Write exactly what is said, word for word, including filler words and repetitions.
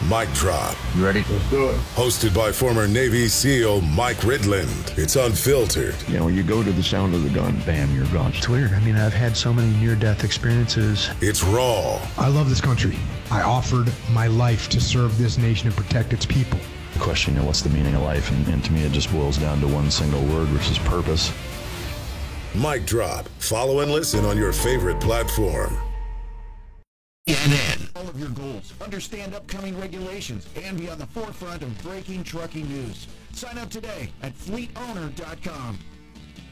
Mic Drop. You ready? Let's do it. Hosted by former Navy SEAL Mike Ridland. It's unfiltered. You know, you go to the sound of the gun, bam, you're gone. It's weird. I mean, I've had so many near-death experiences. It's raw. I love this country. I offered my life to serve this nation and protect its people. The question, you know, what's the meaning of life? And, and to me, it just boils down to one single word, which is purpose. Mic Drop. Follow and listen on your favorite platform. C N N. All of your goals. Understand upcoming regulations and be on the forefront of breaking trucking news. Sign up today at fleet owner dot com.